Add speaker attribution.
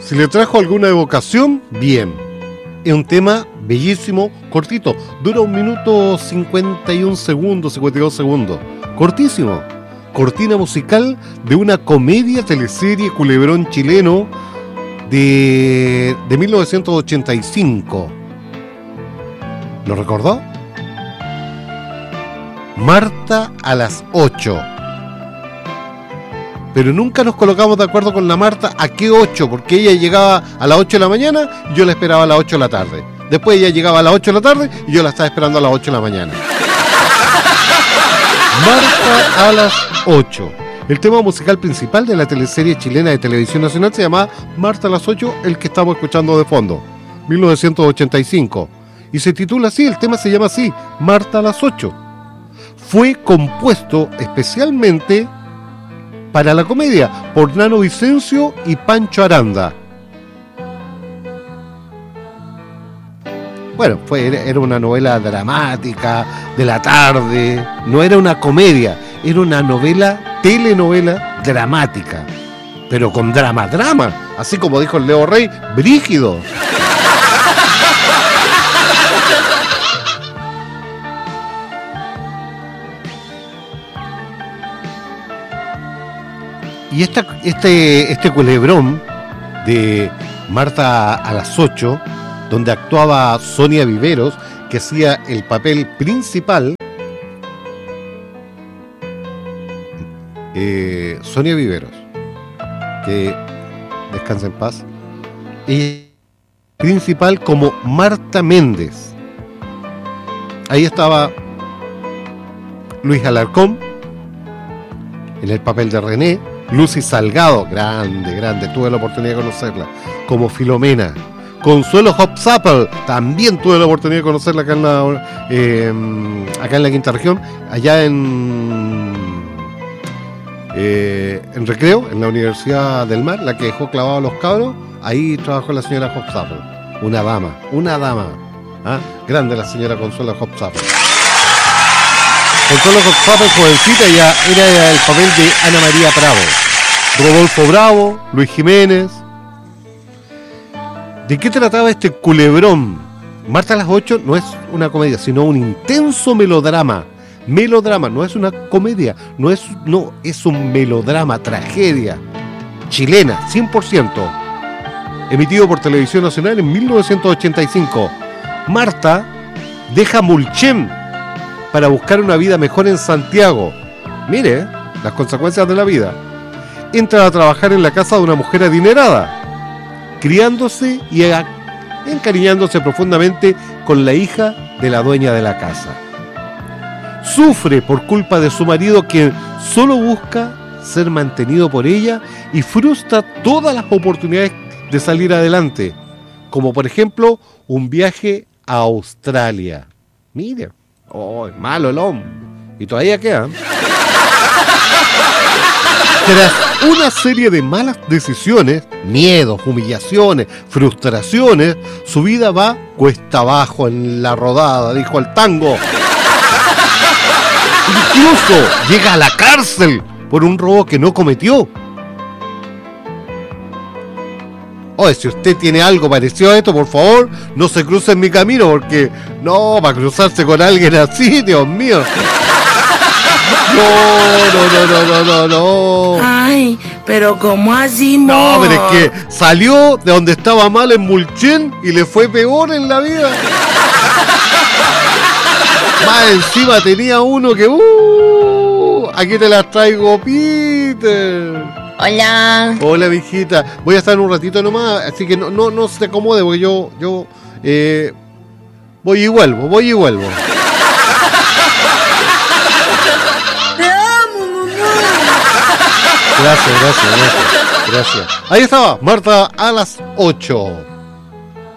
Speaker 1: Si le trajo alguna evocación, bien. Es un tema bellísimo, cortito. Dura 1 minuto 51 segundos, 52 segundos. Cortísimo. Cortina musical de una comedia teleserie culebrón chileno de 1985. ¿Lo recordó? Marta a las 8. Pero nunca nos colocamos de acuerdo con la Marta a qué 8, porque ella llegaba a las 8 de la mañana y yo la esperaba a las 8 de la tarde. Después ella llegaba a las 8 de la tarde y yo la estaba esperando a las 8 de la mañana. Marta a las 8. El tema musical principal de la teleserie chilena de Televisión Nacional se llamaba Marta a las 8, el que estamos escuchando de fondo, 1985. Y se titula así, el tema se llama así, Marta a las 8. Fue compuesto especialmente para la comedia por Nano Vicencio y Pancho Aranda. Bueno, era una novela dramática de la tarde, no era una comedia, era una telenovela dramática, pero con drama, así como dijo el Leo Rey, brígido. Y este culebrón de Marta a las 8, donde actuaba Sonia Viveros, que hacía el papel principal. Sonia Viveros, que descansa en paz. Y principal como Marta Méndez. Ahí estaba Luis Alarcón en el papel de René. Lucy Salgado, grande, tuve la oportunidad de conocerla, como Filomena. Consuelo Hopsappel, también tuve la oportunidad de conocerla acá en la quinta región, allá en Recreo, en la Universidad del Mar, la que dejó clavado a los cabros. Ahí trabajó la señora Hopsappel, una dama, ¿ah? Grande la señora Consuelo Hopsappel. Consuelo Hopsappel, jovencita, ya era el papel de Ana María Bravo, Rodolfo Bravo, Luis Jiménez. ¿De qué trataba este culebrón? Marta a las 8 no es una comedia, sino un intenso melodrama. No es una comedia, no es un melodrama, tragedia chilena, 100%. Emitido por Televisión Nacional en 1985. Marta deja Mulchen para buscar una vida mejor en Santiago. Mire, las consecuencias de la vida. Entra a trabajar en la casa de una mujer adinerada, criándose y encariñándose profundamente con la hija de la dueña de la casa. Sufre por culpa de su marido, quien solo busca ser mantenido por ella y frustra todas las oportunidades de salir adelante, como por ejemplo un viaje a Australia. Mire, malo el hombre, y todavía queda. Tras una serie de malas decisiones, miedos, humillaciones, frustraciones, su vida va cuesta abajo en la rodada, dijo el tango. Incluso llega a la cárcel por un robo que no cometió. Oye, si usted tiene algo parecido a esto, por favor, no se cruce en mi camino, porque no, para cruzarse con alguien así, Dios mío. No.
Speaker 2: Ay, pero ¿cómo así, mo?
Speaker 1: No, pero es que salió de donde estaba mal en Mulchen y le fue peor en la vida. Más encima tenía uno que... aquí te las traigo, Peter.
Speaker 3: Hola.
Speaker 1: Hola, mijita. Voy a estar un ratito nomás, así que no se acomode, porque yo voy y vuelvo.
Speaker 2: Te amo, mamá.
Speaker 1: Gracias. Ahí estaba, Marta a las 8.